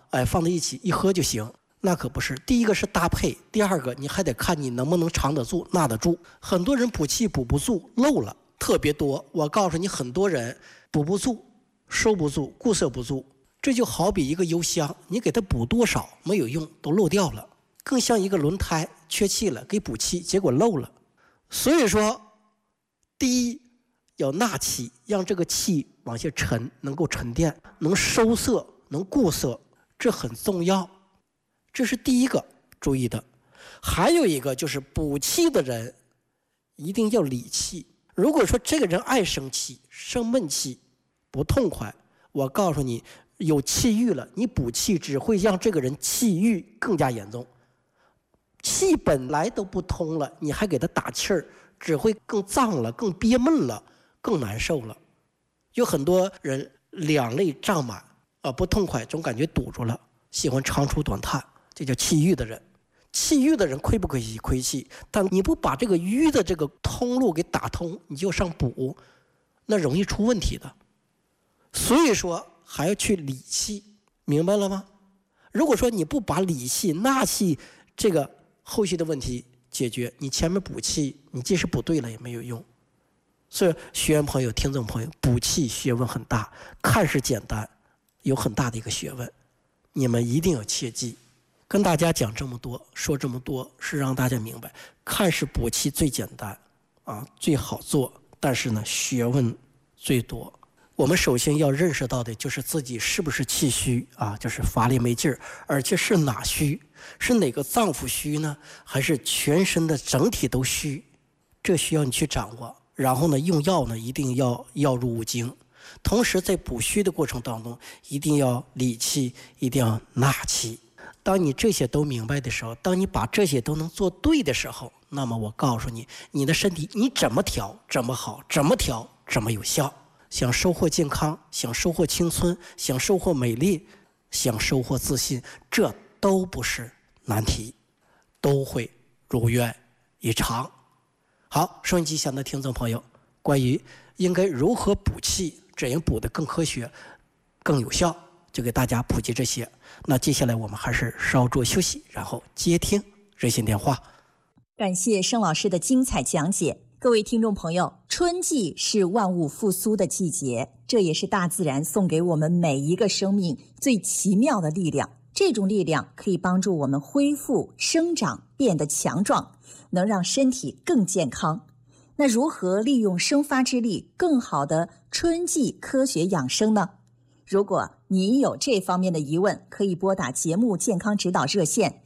放在一起一喝就行，那可不是。第一个是搭配，第二个你还得看你能不能藏得住纳得住。很多人补气补不住，漏了特别多。我告诉你，很多人补不住，收不住，固摄不住。这就好比一个油箱，你给它补多少没有用，都漏掉了。更像一个轮胎缺气了，给补气，结果漏了。所以说，第一要纳气，让这个气往下沉，能够沉淀，能收摄，能固摄，这很重要。这是第一个注意的。还有一个就是补气的人一定要理气。如果说这个人爱生气、生闷气、不痛快，我告诉你，有气郁了，你补气只会让这个人气郁更加严重。气本来都不通了，你还给他打气儿，只会更胀了，更憋闷了，更难受了。有很多人两肋胀满不痛快，总感觉堵住了，喜欢长出短叹，这叫气郁的人。气郁的人亏不亏气？亏气。但你不把这个瘀的这个通路给打通，你就上补，那容易出问题的。所以说还要去理气，明白了吗？如果说你不把理气、纳气这个后续的问题解决，你前面补气，你即使补对了也没有用。所以学员朋友、听众朋友，补气学问很大，看似简单，有很大的一个学问，你们一定要切记。跟大家讲这么多，说这么多，是让大家明白，看似补气最简单最好做，但是呢，学问最多。我们首先要认识到的就是自己是不是气虚就是乏力没劲儿，而且是哪虚？是哪个脏腑虚呢？还是全身的整体都虚？这需要你去掌握。然后呢，用药呢一定要药入五经，同时在补虚的过程当中，一定要理气，一定要纳气。当你这些都明白的时候，当你把这些都能做对的时候，那么我告诉你，你的身体你怎么调怎么好，怎么调怎么有效。想收获健康，想收获青春，想收获美丽，想收获自信，这都不是难题，都会如愿以偿。好，收音机前的听众朋友，关于应该如何补气，怎样补得更科学、更有效，就给大家普及这些。那接下来我们还是稍作休息，然后接听热线电话。 感谢盛老师的精彩讲解。各位听众朋友，春季是万物复苏的季节，这也是大自然送给我们每一个生命最奇妙的力量。这种力量可以帮助我们恢复、生长，变得强壮，能让身体更健康。那如何利用生发之力，更好的春季科学养生呢？如果您有这方面的疑问，可以拨打节目健康指导热线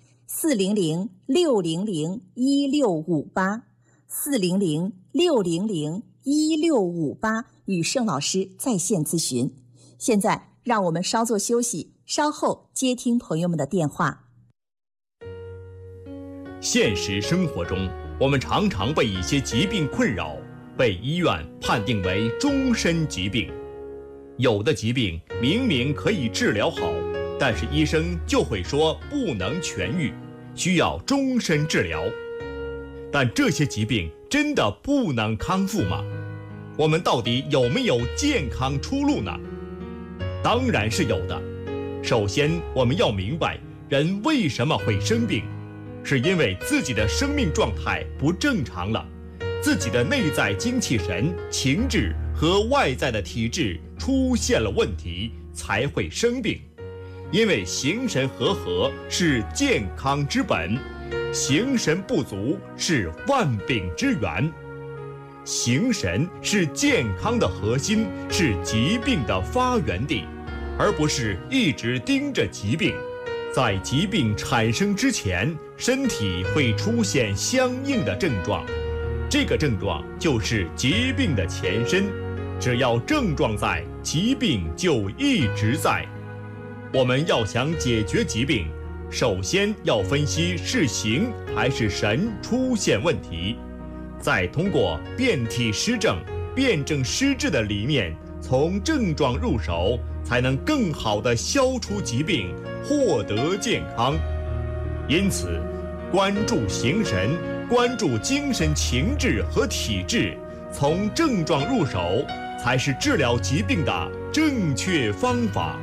400-600-1658，400-600-1658，与盛老师在线咨询。现在让我们稍作休息，稍后接听朋友们的电话。 现实生活中，我们常常被一些疾病困扰，被医院判定为终身疾病。有的疾病明明可以治疗好，但是医生就会说不能痊愈，需要终身治疗。但这些疾病真的不能康复吗？我们到底有没有健康出路呢？当然是有的。首先，我们要明白人为什么会生病，是因为自己的生命状态不正常了，自己的内在精气神、情志和外在的体质出现了问题，才会生病。因为形神和是健康之本，形神不足是万病之源。形神是健康的核心，是疾病的发源地，而不是一直盯着疾病。在疾病产生之前，身体会出现相应的症状，这个症状就是疾病的前身。只要症状在，疾病就一直在。我们要想解决疾病，首先要分析是形还是神出现问题，再通过辨体施症、辨证施治的理念，从症状入手，才能更好地消除疾病，获得健康。因此，关注形神，关注精神情志和体质，从症状入手，才是治疗疾病的正确方法。